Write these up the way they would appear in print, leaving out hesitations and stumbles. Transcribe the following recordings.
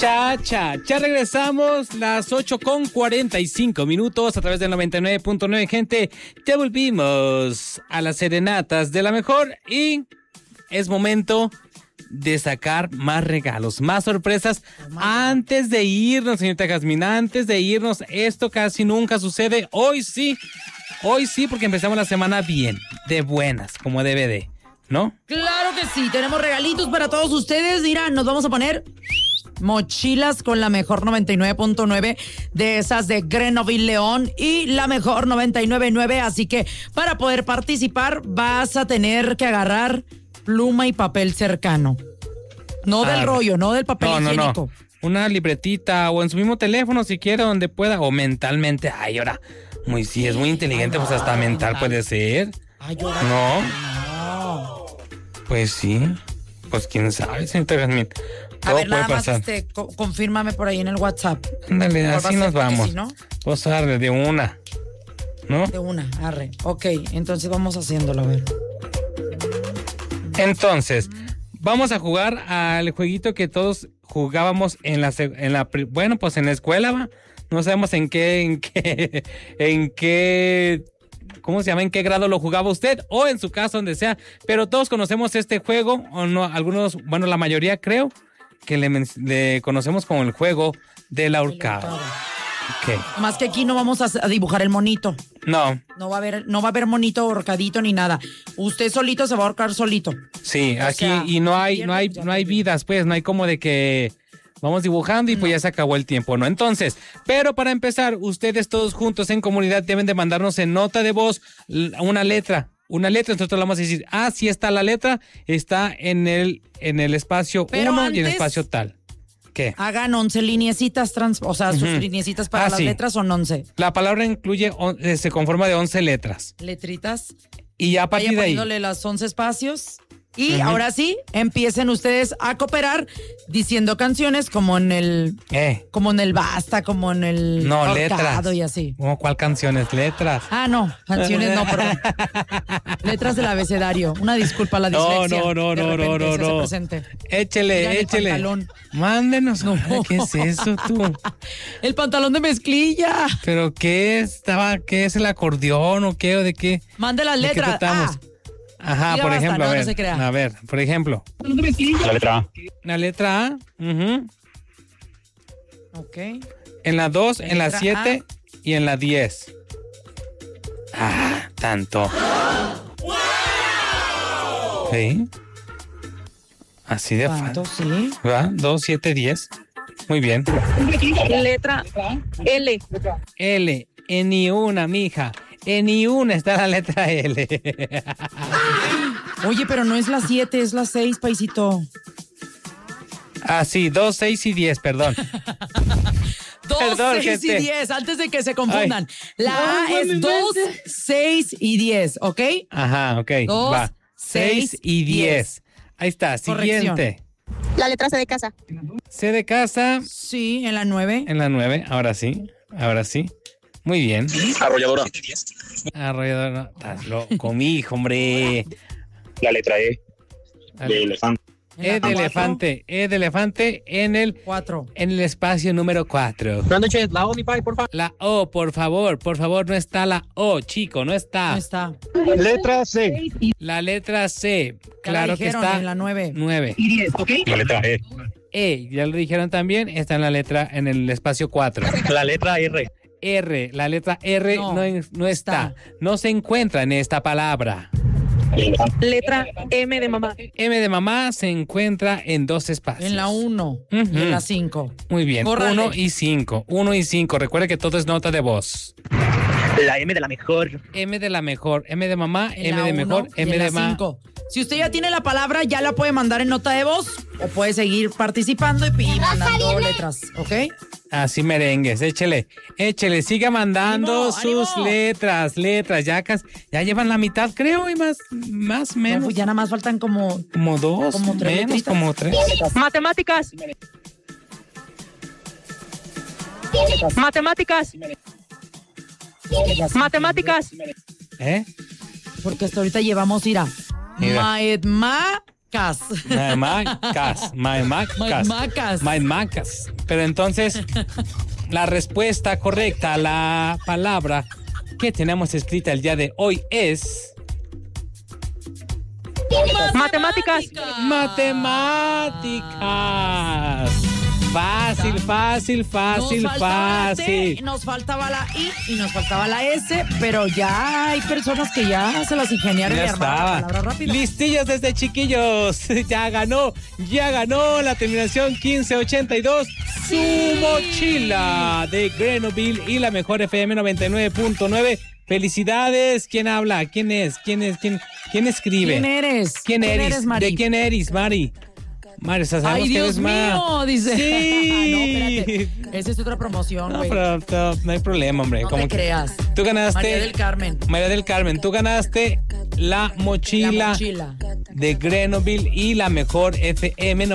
Ya regresamos, las 8:45 a través del 99.9, gente. Ya volvimos a las serenatas de la mejor y es momento de sacar más regalos, más sorpresas antes de irnos, señorita Jazmín, antes de irnos. Esto casi nunca sucede. Hoy sí, porque empezamos la semana bien, de buenas, como debe de, ¿no? Claro que sí, tenemos regalitos para todos ustedes. Mira, nos vamos a poner mochilas con la mejor 99.9 de esas de Grenoble León y la mejor 99.9. Así que para poder participar vas a tener que agarrar pluma y papel cercano. No del rollo, no del papel higiénico. No. Una libretita o en su mismo teléfono si quiere, donde pueda, o mentalmente. Ay, ahora, si es muy inteligente, pues hasta mental puede ser. Ay, ahora no. Pues sí. Pues quién sabe, señorita Jazmín. A ver, nada más confírmame por ahí en el WhatsApp. Ándale, así nos vamos. Si no, pues arre, de una, ¿no? De una, arre. Ok, entonces vamos haciéndolo, a ver. Entonces, vamos a jugar al jueguito que todos jugábamos en la escuela, ¿va? No sabemos en qué, ¿cómo se llama? ¿En qué grado lo jugaba usted? O en su caso, donde sea. Pero todos conocemos este juego, o no, algunos, la mayoría creo, que le conocemos como el juego del ahorcado. Okay. Más que aquí no vamos a dibujar el monito. No. No va a haber monito ahorcadito ni nada. Usted solito se va a ahorcar solito. Sí, aquí y no hay vidas, pues, no hay como de que vamos dibujando y pues ya se acabó el tiempo, ¿no? Entonces, pero para empezar, ustedes todos juntos en comunidad deben de mandarnos en nota de voz una letra. Nosotros le vamos a decir, sí está la letra, está en el espacio 1 y en el espacio tal. ¿Qué? Hagan 11 lineecitas, sus lineecitas para las letras son 11. La palabra se conforma de 11 letras. Letritas. Y ya a partir de ahí. Poniéndole las 11 espacios. Y ahora sí, empiecen ustedes a cooperar diciendo canciones como en el basta, como en el letras y así. ¿Cuál canciones? Letras. No, canciones no, perdón. Letras del abecedario. Una disculpa a la dislexia. No. Échele. Pantalón. Mándenos. No. ¿Qué es eso tú? El pantalón de mezclilla. ¿Pero qué es el acordeón o qué o de qué? Mande las letras. Ajá, por ejemplo, a ver, por ejemplo. La letra A. La letra A. Ok. En la 2, en la 7 y en la 10. Tanto. ¿Sí? Así de fácil. Sí. ¿Va? 2, 7, 10. Muy bien. Letra L. L. En ni una, mija. En ni una está la letra L. Oye, pero no es la 7, es la 6, paisito. Sí, 2, 6 y 10, perdón. 2, 6 y 10, antes de que se confundan. La A es 2, 6 y 10, ¿ok? Ajá, ok. 2, 6 y 10. Ahí está, siguiente. La letra C de casa. C de casa. Sí, en la 9. En la 9, ahora sí. Muy bien. Arrolladora. Arrolladora. Estás loco, mi hijo, hombre. La letra E. De elefante. E de elefante en el 4. En el espacio número 4. Buenas noches, la O, mi pai, por favor. La O, por favor, no está la O, chico, no está. No está. Letra C. La letra C, claro que está. En la 9. 9. Y 10, ¿ok? La letra E. Ya lo dijeron también, está en el espacio 4. La letra R. La letra R no está. No se encuentra en esta palabra. Letra M de mamá. M de mamá se encuentra en 2 espacios. En la 1 y en la 5. Muy bien, 1 y 5. 1 y 5. Recuerde que todo es nota de voz. La M de la mejor. M de la mejor. M de mamá, en M de mejor, M de mamá. Si usted ya tiene la palabra, ya la puede mandar en nota de voz o puede seguir participando y mandando letras, ¿ok? Así merengues, échele, siga mandando sus letras, ya llevan la mitad, creo, y más, menos. No, pues ya nada más faltan como 2, como 3 menos, letritas. como 3. Matemáticas. ¿Eh? Porque hasta ahorita llevamos, mira. Maedma, Maimacas. Pero entonces, la respuesta correcta a la palabra que tenemos escrita el día de hoy es... Matemáticas. Matemáticas. Fácil. Nos faltaba la I y nos faltaba la S, pero ya hay personas que ya se las ingeniaron y Ya armaron la palabra estaba. rápido. Listillos desde chiquillos. Ya ganó la terminación 1582. Su mochila de Grenoble y la mejor FM 99.9. Felicidades. ¿Quién habla? ¿Quién es? ¿Quién escribe? ¿Quién eres? ¿Quién eres, Mari? ¿De quién eres, Mari? Mari, sabemos Ay, que Dios eres mío, dice. Sí. No, espérate. Esa es otra promoción, No, güey. pero no hay problema, hombre. No te creas. Tú ganaste. María del Carmen. Tú ganaste la mochila de Grenoble y la mejor FM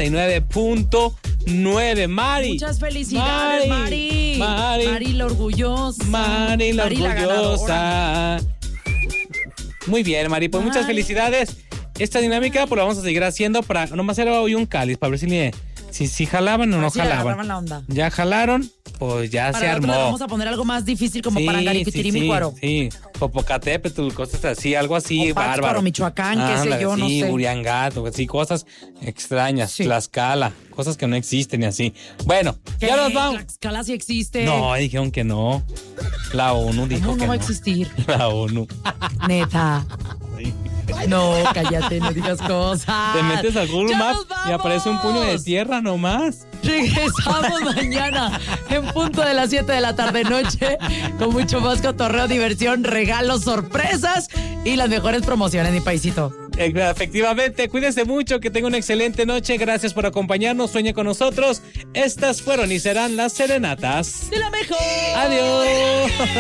99.9. Mari. Muchas felicidades, Mari. Mari la orgullosa. Mari la orgullosa. ganadora. Muy bien, Mari. Pues muchas felicidades. Esta dinámica pues la vamos a seguir haciendo para nomás era hoy un cáliz para ver si jalaban o no Sí, agarraban jalaban. la onda. Ya jalaron, pues ya Para se la otra le armó. vamos a poner algo más difícil como para Parangaricutirimícuaro. Sí, Popocatépetl, cosas así, algo así, O Pátzcuaro, bárbaro. Michoacán, qué sé Ándale, yo, no sí, sé. Uriangato, así, cosas extrañas, Sí. Tlaxcala, cosas que no existen y así. Bueno, ¿Qué? ya nos vamos. Tlaxcala sí existe. No, dijeron que no. La ONU dijo ¿Cómo que no va a no. existir? La ONU. Neta. No, cállate, no digas cosas. Te metes a Google ¡Ya Maps nos vamos! y aparece un puño de tierra nomás. Regresamos mañana en punto de las 7 de la tarde-noche con mucho más cotorreo, diversión, regalos, sorpresas y las mejores promociones, mi paisito. Efectivamente, cuídense mucho, que tenga una excelente noche. Gracias por acompañarnos, sueñe con nosotros. Estas fueron y serán las serenatas. ¡De la mejor! Adiós.